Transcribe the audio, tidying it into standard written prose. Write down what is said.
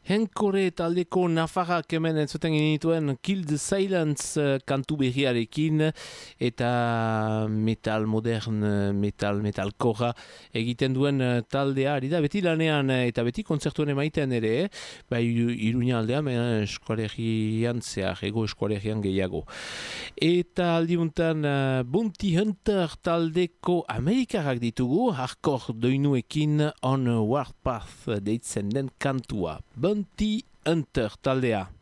Henkore taldeko nafarrak hemen entzuten genituen Kill the Silence kantu berriarekin eta metal modern, metalkorra egiten duen taldea ari da beti lanean eta beti kontzertuen emaiten ere, Iruña aldean, eskualerian zehar, ego eskualerian gehiago. Eta aldiuntan Bounty Hunter taldeko amerikarrak ditugu, hardcore doinuekin On Warpath deitzen den kantua. Bounty Hunter taldea.